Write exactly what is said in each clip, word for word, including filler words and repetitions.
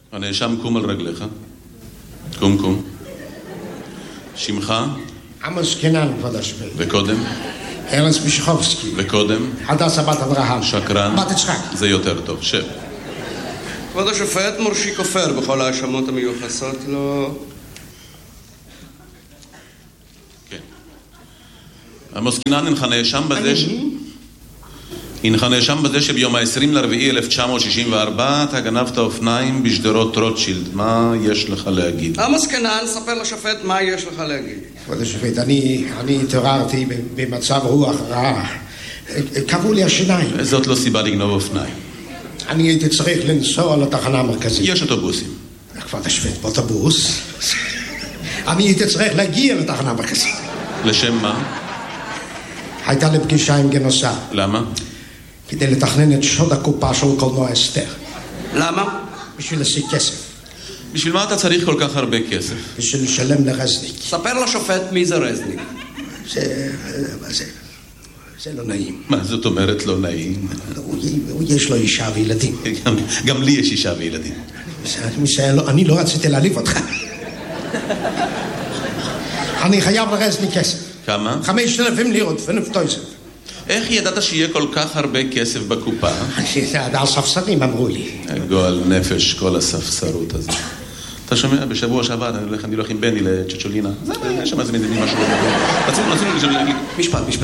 הנאשם קום על רגליך. קום קום. שמך? עמוס קינן, כבוד השופט. וקודם? ארנס בישחובסקי. וקודם? הדסה בת אברהם. שקרן? בת יצחק. זה יותר טוב, שב. כבוד השופט, מורשי כופר בכל האשמות המיוחסות לו. כן. עמוס קינן, אינך נאשם בזה ש... אינך נאשם בזה שביום ה-עשרים לרביעי אלף תשע מאות שישים וארבע אתה גנבת אופניים בשדרות רוטשילד. מה יש לך להגיד? עמוס קינן, ספר לשופט מה יש לך להגיד. כבוד השופט, אני, אני התעוררתי במצב רוח רע. קבעו לי השיניים. זאת לא סיבה לגנוב אופניים. אני הייתי צריך לנסוע לתחנה המרכזית. יש אוטובוסים. כבוד השופט, באוטובוס. אני הייתי צריך להגיע לתחנה המרכזית. לשם מה? הייתה לי פגישה עם גנוסה. למה? כדי לתכנן את שוד הקופה של קולנוע אסתר. למה? בשביל להשיג כסף. בשביל מה אתה צריך כל כך הרבה כסף? בשביל לשלם לרזניק. ספר לשופט מי זה רזניק. זה... זה... זה לא נעים. מה זאת אומרת לא נעים? הוא, הוא יש לו אישה וילדים. גם, גם לי יש אישה וילדים. אני לא רציתי להעליב אותך. אני חייב לרזניק כסף. כמה? חמשת אלפים לירות ונפטויזר. איך ידעת שיהיה כל כך הרבה כסף בקופה? הספסרים אמרו לי. גועל נפש, כל הספסרות הזאת. אתה שומע? בשבוע שעבר אני הולך, אני הולך עם בני לצ'צ'ולינה. זה מה, יש שם איזה מין משהו. רצינו, רצינו לשאול... משפט, משפט.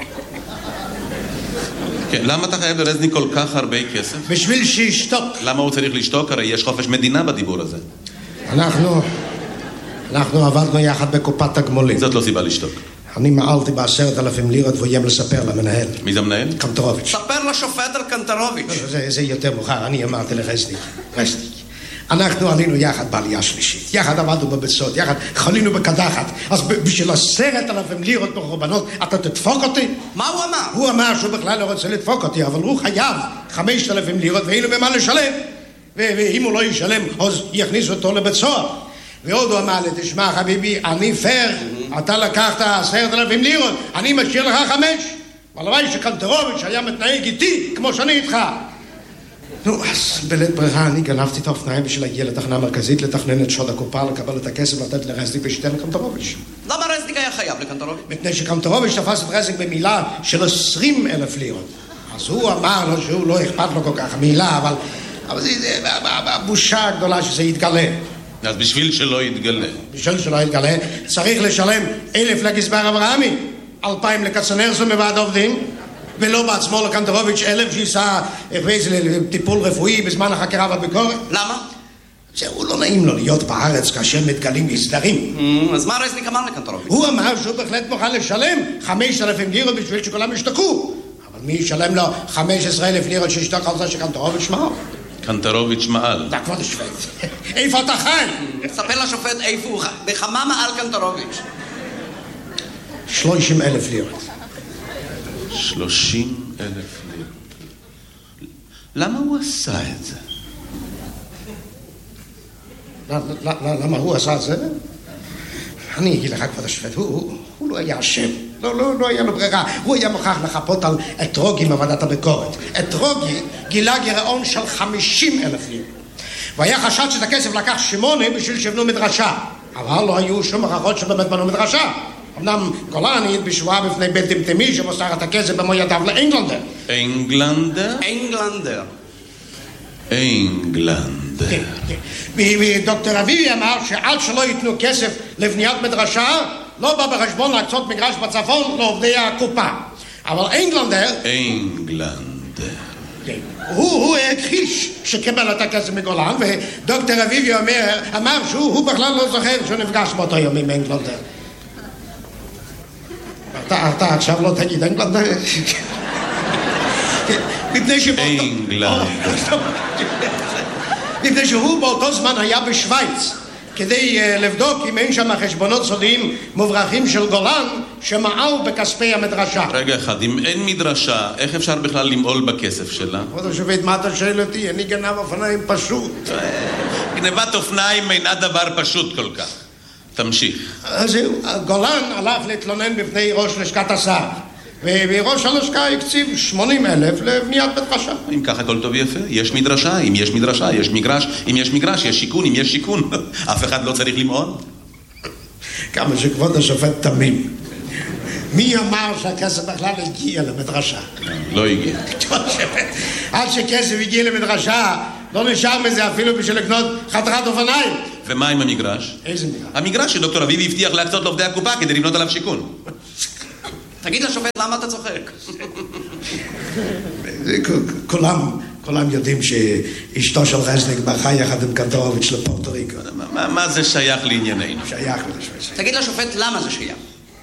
כן, למה אתה חייב לרזניק כל כך הרבה כסף? בשביל שישתוק. למה הוא צריך לשתוק? הרי יש חופש מדינה בדיבור הזה. אנחנו... אנחנו עבדנו יחד בקופת תגמולים. זאת לא סיבה לשתוק. אני מעלתי בעשרת אלפים לירות והוא ים לספר למנהל. מי זה המנהל? קנטרוביץ'. ספר לשופט על קנטרוביץ'. זה, זה יותר מאוחר, אני אמרתי לרזניק. רזניק. אנחנו עלינו יחד בעלייה שלישית. יחד עבדנו בבצות, יחד חלינו בקדחת. אז בשביל עשרת אלפים לירות בחורבנות, אתה תדפוק אותי? מה הוא אמר? הוא אמר שהוא בכלל לא רוצה לדפוק אותי, אבל הוא חייב חמשת אלפים לירות ואין לו במה לשלם. ואם הוא לא ישלם, אז יכניסו אותו לבית סוהר. ועוד הוא אמר לי, תשמע חביבי, אני פייר, אתה לקחת עשרת אלפים לירות, אני משאיר לך חמש. הלוואי שקנטרוביץ' היה מתנהג איתי כמו שאני איתך. נו, אז בלית ברירה אני גנבתי את האופניים בשביל להגיע לתחנה המרכזית, לתכנן את שוד הקופה, לקבל את הכסף, לתת לרזניק ושתן לקנטרוביץ'. למה רזניק היה חייב לקנטרוביץ'? מפני שקנטרוביץ' תפס את רזניק במילה של עשרים אלף לירות. אז הוא אמר לו שהוא לא אכפת לו כל כך המילה, אבל, אבל זה, זה הבושה הגדולה שזה יתגלה. אז בשביל שלא יתגלה. בשביל שלא יתגלה, צריך לשלם אלף לגזבר אברהמי, אלפיים לקצנרסו מוועד עובדים, ולא בעצמו לקנטרוביץ' אלף שיסע לטיפול רפואי בזמן החקירה והביקורת. למה? זהו, לא נעים לו להיות בארץ כאשר מתגלים מסדרים. אז מה רזניק אמר לקנטרוביץ'? הוא אמר שהוא בהחלט מוכן לשלם חמשת אלפים לירות בשביל שכולם ישתקו. אבל מי ישלם לו חמישה עשר אלף לירות שישתק על זה שקנטרוביץ' מעל? קנטרוביץ' מעל. זה כבוד השופט. איפה אתה חי? ספר לשופט איפה הוא חי. בכמה מעל קנטרוביץ'? שלושים אלף לירות. שלושים אלף לירות. למה הוא עשה את זה? למה הוא עשה את זה? אני אגיד לך כבוד השופט, הוא לא היה אשם. לא היה לו ברירה. הוא היה מוכרח לחפות על אתרוגי מוועדת הביקורת. אתרוגי גילה גירעון של חמישים אלף לירות. והיה חשד שאת הכסף לקח שמונה בשביל שבנו מדרשה. אבל לא היו שום הוכחות שבאמת בנו מדרשה. אמנם גולן העיד בשבועה בפני בית דמטמי שמוסר את הכסף במו ידיו לאנגלנדר. אנגלנדר? אנגלנדר. אנגלנדר. כן, כן. ודוקטור אביבי אמר שעד שלא ייתנו כסף לבניית מדרשה, לא בא בחשבון להקצות מגרש בצפון לעובדי הקופה. אבל אנגלנדר... אנגלנדר. כן. הוא, הוא הכחיש שקיבל את הכסף מגולן, ודוקטור אביבי אומר, אמר שהוא בכלל לא זוכר שהוא נפגש באותו יום עם אנגלנדר. אתה, אתה עכשיו לא תגיד אנגלנדר? מפני שבאותו... אנגלנדר. מפני שהוא באותו זמן היה בשוויץ כדי uh, לבדוק אם אין שם חשבונות סודיים מוברחים של גולן שמעל בכספי המדרשה. רגע אחד, אם אין מדרשה, איך אפשר בכלל למעול בכסף שלה? כבוד השופט, מה אתה שואל אותי? אני גנב אופניים פשוט. גנבת אופניים אינה דבר פשוט כל כך. תמשיך. אז זהו, גולן הלך להתלונן בפני ראש לשכת השר. וראש הלשכה הקציב שמונים אלף לבניית בית רשע. אם ככה הכל טוב ויפה, יש מדרשה, אם יש מדרשה, יש מגרש, אם יש מגרש, יש שיכון, אם יש שיכון, אף אחד לא צריך למעון. כמה שכבוד השופט תמים. מי אמר שהכסף בכלל הגיע למדרשה? לא הגיע. עד שכסף הגיע למדרשה, לא נשאר מזה אפילו בשביל לקנות חתיכת אופניים. ומה עם המגרש? איזה מגרש? המגרש שדוקטור אביבי הבטיח להקצות לעובדי הקופה כדי לבנות עליו שיכון. תגיד לשופט, למה אתה צוחק? כולם, כולם יודעים שאשתו של רזניק ברחה יחד עם קנטרוביץ' לפורטו ריקו. מה זה שייך לענייננו? שייך לשופט. תגיד לשופט, למה זה שייך?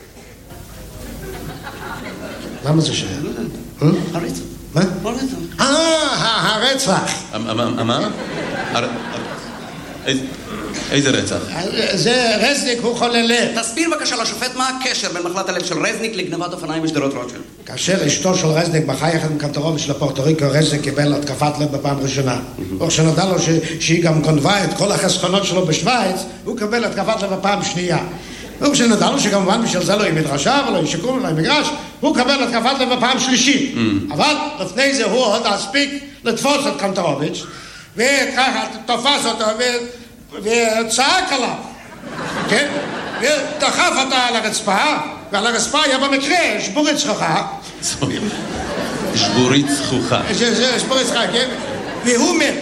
למה זה שייך? הרצח. מה? הרצח. אה, הרצח. מה? איזה רצח? זה רזניק, הוא חולה לב. תסביר בבקשה לשופט מה הקשר בין מחלת הלב של רזניק לגנבת אופניים בשדרות רוטשילד. כאשר אשתו של רזניק ברחה יחד עם קנטרוביץ' לפורטו ריקו, רזניק קיבל התקפת לב בפעם ראשונה. וכשנודע לו שהיא גם גונבה את כל החסכונות שלו בשוויץ, הוא קיבל התקפת לב בפעם שנייה. וכשנודע לו שכמובן בשביל זה לא יהיה מדרשה ולא יהיה שיקום ולא יהיה מגרש, הוא קיבל התקפת לב בפעם שלישית. אבל לפני זה הוא עוד הספיק לתפוס את קנטרוביץ' וככה תופס אותו וצעק עליו, כן? ודחף אותה על הרצפה, ועל הרצפה היה במקרה שבורית זכוכה. שבורית זכוכה. זה שבורית זכוכה, כן? והוא מת.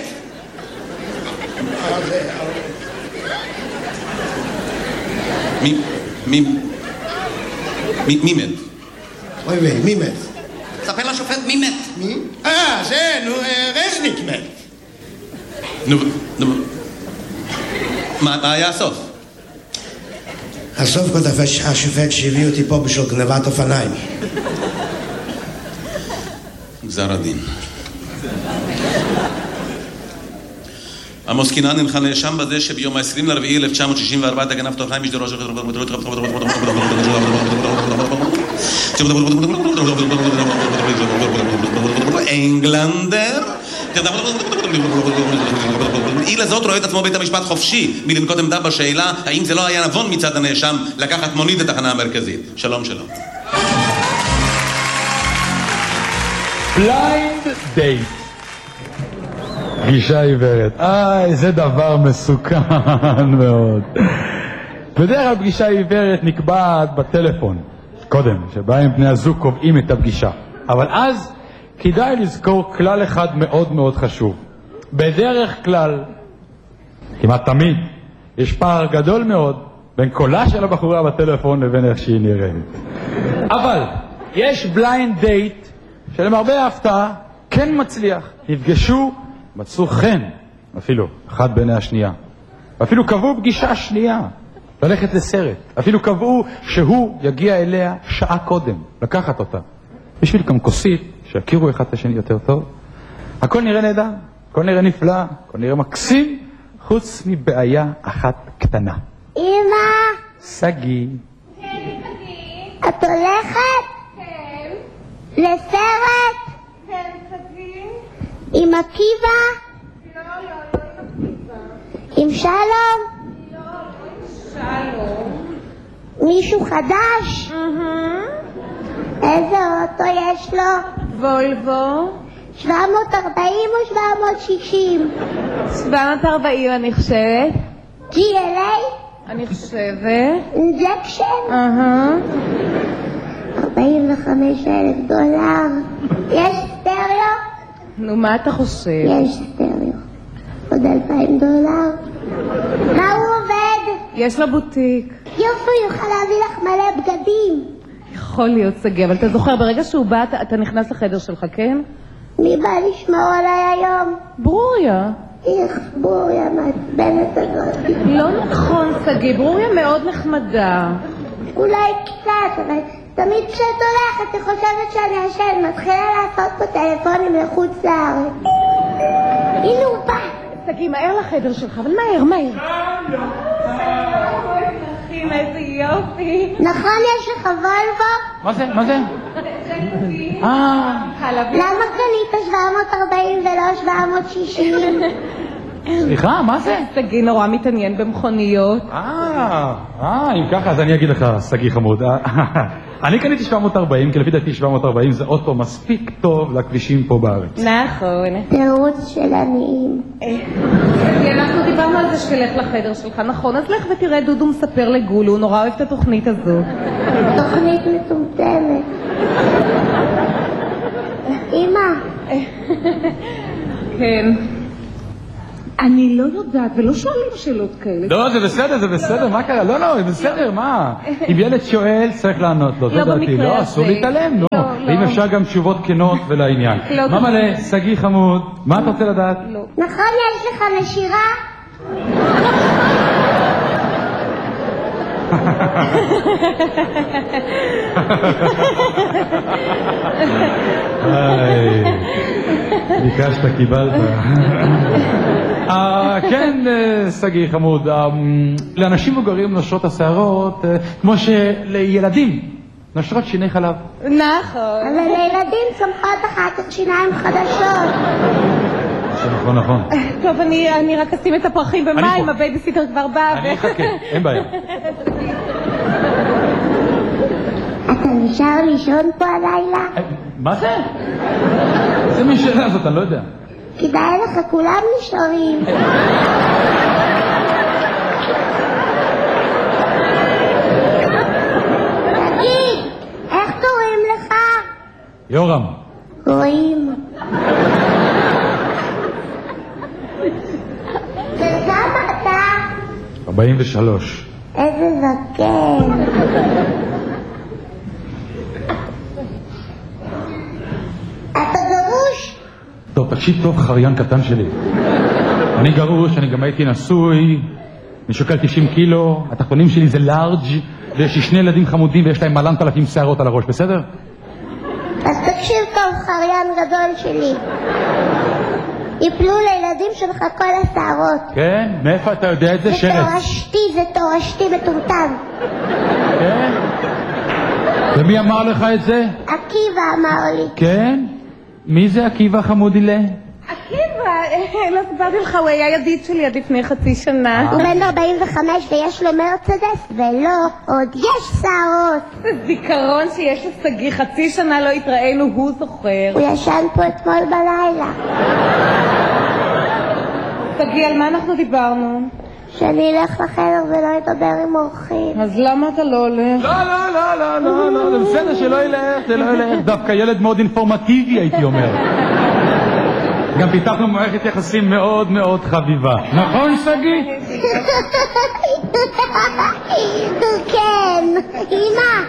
מי? מי? מי מת? אוי ווי, מי מת? ספר לשופט מי מת. מי? אה, זה, נו, רזניק מת. נו, נו. מה היה הסוף? הסוף כותב השופט שהביא אותי פה בשביל גנבת אופניים. גזר הדין. עמוס קינן הנך נאשם בזה שביום ה-עשרים לרביעי אלף תשע מאות שישים וארבע אתה גנבת אופניים בשדרות אנגלנדר. אי לזאת רואה את עצמו בית המשפט חופשי מלנקוט עמדה בשאלה האם זה לא היה נבון מצד הנאשם לקחת מונית לתחנה המרכזית. שלום שלום. בליינד דייט, פגישה עיוורת. איי, זה דבר מסוכן מאוד. בדרך כלל פגישה עיוורת נקבעת בטלפון קודם, שבהם בני הזוג קובעים את הפגישה, אבל אז כדאי לזכור כלל אחד מאוד מאוד חשוב. בדרך כלל, כמעט תמיד, יש פער גדול מאוד בין קולה של הבחורה בטלפון לבין איך שהיא נראית. אבל יש בליינד דייט שלמרבה ההפתעה כן מצליח. נפגשו, מצאו חן, אפילו אחד בעיני השנייה. אפילו קבעו פגישה שנייה, ללכת לסרט. אפילו קבעו שהוא יגיע אליה שעה קודם, לקחת אותה. בשביל גם כוסית, שיכירו אחד את השני יותר טוב. הכל נראה נהדר, הכל נראה נפלא, הכל נראה מקסים, חוץ מבעיה אחת קטנה. אמא! סגי. כן, סגי. את הולכת? כן. לסרט? כן, סגי. עם עקיבא? לא, לא, לא עם עקיבא. עם שלום? לא, לא עם שלום. מישהו חדש? אהה. איזה אוטו יש לו? וולבו. שבע מאות ארבעים או שבע מאות שישים? שבע מאות ארבעים אני חושבת. ג'י אל איי? אני חושבת. אינג'קשן? אהה. ארבעים וחמישה אלף דולר. יש סטריאו? נו, מה אתה חושב? יש סטריאו. עוד אלפיים דולר. מה הוא עובד? יש לו בוטיק. יופי, הוא יוכל להביא לך מלא בגדים. יכול להיות סגי, אבל אתה זוכר, ברגע שהוא בא, אתה, אתה נכנס לחדר שלך, כן? מי בא לשמור עליי היום? ברוריה. איך, ברוריה מעצבנת הזאת. לא נכון, סגי, ברוריה מאוד נחמדה. אולי קצת, אבל תמיד כשאת הולכת, את חושבת שאני אשן, מתחילה לעשות פה טלפונים לחוץ לארץ. הנה הוא בא. סגי, מהר לחדר שלך, אבל מהר, מהר. איזה יופי. נכון, יש לך וולבו? מה זה? מה זה? אה. למה קנית שבע מאות ארבעים ולא שבע מאות שישים? סליחה, מה זה? סגי נורא מתעניין במכוניות. אה, אה, אם ככה אז אני אגיד לך, סגי חמוד. אני קניתי שבע מאות וארבעים, כי לפי דעתי שבע מאות וארבעים זה אוטו מספיק טוב לכבישים פה בארץ. נכון. תירוץ של עניים. אנחנו דיברנו על זה שתלך לחדר שלך, נכון? אז לך ותראה, דודו מספר לגולו, הוא נורא אוהב את התוכנית הזו. תוכנית מטומטמת. אמא. כן. אני לא יודעת, ולא שואלים שאלות כאלה. לא, זה בסדר, זה בסדר, מה קרה? לא, לא, זה בסדר, מה? אם ילד שואל, צריך לענות לו, זה דעתי. לא, אסור להתעלם, לא. ואם אפשר גם תשובות כנות ולעניין. מה מלא, סגי חמוד, מה אתה רוצה לדעת? נכון, יש לך נשירה? ביקשת, קיבלת. כן, סגי חמוד, לאנשים מבוגרים נושרות השערות כמו שלילדים נושרות שיני חלב. נכון. אבל לילדים צומחות אחר כך שיניים חדשות. נכון, נכון. טוב, אני רק אשים את הפרחים במים, הבייביסיטר כבר בא. אני אחכה, אין בעיה. אתה נשאר לישון פה הלילה? מה זה? זה מי שאלה הזאת, אני לא יודע. כדאי לך, כולם נשארים. תגיד, איך קוראים לך? יורם. רואים. וכמה אתה? ארבעים ושלוש. איזה זקן. אתה גרוש? טוב, תקשיב טוב, חריין קטן שלי. אני גרוש, אני גם הייתי נשוי, אני שוקל תשעים קילו, התחתונים שלי זה לארג' ויש לי שני ילדים חמודים ויש להם מלנת אלפים שערות על הראש, בסדר? אז תקשיב טוב, חריין גדול שלי. יפלו לילדים שלך כל השערות. כן? מאיפה אתה יודע את זה? זה שרץ. תורשתי, זה תורשתי מטומטם. כן? ומי אמר לך את זה? עקיבא אמר לי. כן? מי זה עקיבא חמודילה? עקיבא, לא סיפרתי לך, הוא היה ידיד שלי עד לפני חצי שנה. הוא בן ארבעים וחמש ויש לו מרצדס, ולא, עוד יש שערות. זיכרון שיש לסגי, חצי שנה לא התראינו, הוא זוכר. הוא ישן פה אתמול בלילה. סגי, על מה אנחנו דיברנו? שאני אלך לחדר ולא אדבר עם אורחים. אז למה אתה לא הולך? לא, לא, לא, לא, לא, לא, זה בסדר שלא ילך, זה לא ילך. דווקא ילד מאוד אינפורמטיבי, הייתי אומר. גם פיתחנו מערכת יחסים מאוד מאוד חביבה. נכון, סגי? כן, אמא.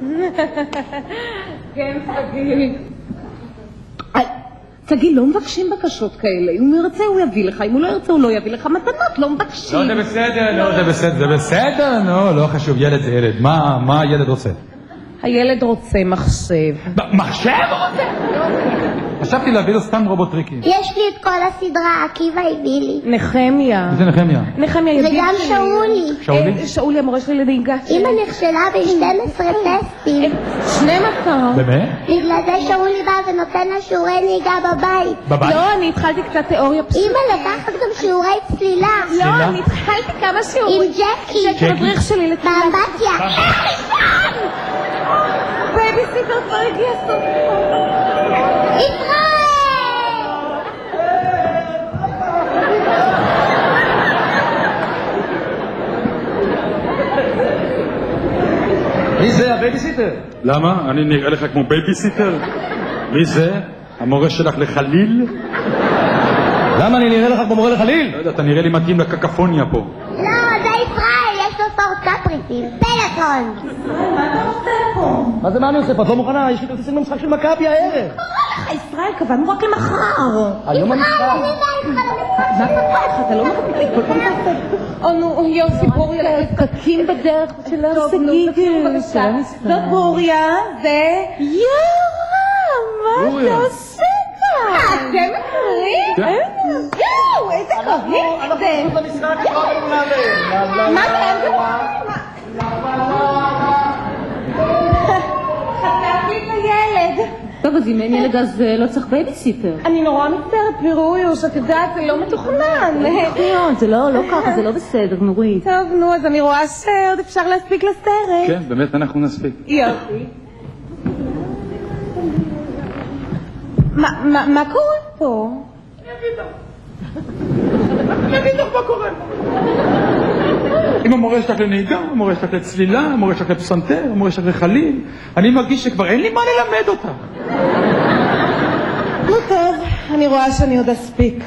כן, סגי. סגי, לא מבקשים בקשות כאלה. אם הוא ירצה הוא יביא לך, אם הוא לא ירצה הוא לא יביא לך. מתנות לא מבקשים. לא, זה בסדר, לא, זה בסדר, זה בסדר, לא, לא חשוב, ילד זה ילד. מה, מה הילד רוצה? הילד רוצה מחשב. מחשב רוצה? חשבתי להביא לו סתם רובוטריקים. יש לי את כל הסדרה, עקיבא הביא לי. נחמיה. זה נחמיה. נחמיה ידיד שלי. וגם שאולי. שאולי? שאולי המורה שלי לנהיגה. אמא נכשלה ב-שנים עשר טסטים. שנים עשר? באמת? בגלל זה שאולי בא ונותן לה שיעורי נהיגה בבית. בבית? לא, אני התחלתי קצת תיאוריה פשוט. אמא לקחת גם שיעורי צלילה. לא, אני התחלתי כמה שיעורים. עם ג'קי. ג'קי מדריך שלי לצלילה. באמבטיה. בייביסיטר כבר הגיע סוף. ישראל! מי זה הבייביסיטר? למה? אני נראה לך כמו בייביסיטר? מי זה? המורה שלך לחליל? למה אני נראה לך כמו מורה לחליל? לא יודע, אתה נראה לי מתאים לקקפוניה פה. לא, זה ישראל, יש לו ספורט קפריסין, פלאפון. מה אתה עושה פה? מה זה מה אני עושה פה? את לא מוכנה? יש לי כרטיסים למשחק של מכבי הערב. ישראל, קבענו רק למחר. היום המשחק. מה קרה לך? אתה לא מקפיד, כל פעם תעשה. או נו, יוסי בוריה, פקקים בדרך של הסגיגל. זאת בוריה, זה... יורם, מה אתה עושה כאן? אתם מכירים? יואו, איזה כבוד זה. אנחנו במשחק שלנו נעלה. מה זה? חטפתי את הילד. טוב, אז אם אין ילד אז לא צריך בייביסיטר. אני נורא מצטערת, פירויוש, את יודעת, זה לא מתוכנן. זה לא ככה, זה לא בסדר, נורית. טוב, נו, אז אני רואה שעוד אפשר להספיק לסרט. כן, באמת אנחנו נספיק. יופי. מה קורה פה? אני אגיד לך. אני אגיד לך מה קורה פה. אם המורה שלך לנהיגה, המורה שלך לצלילה, המורה שלך לפסנתר, המורה שלך לחליל, אני מרגיש שכבר אין לי מה ללמד אותך. נו טוב, אני רואה שאני עוד אספיק.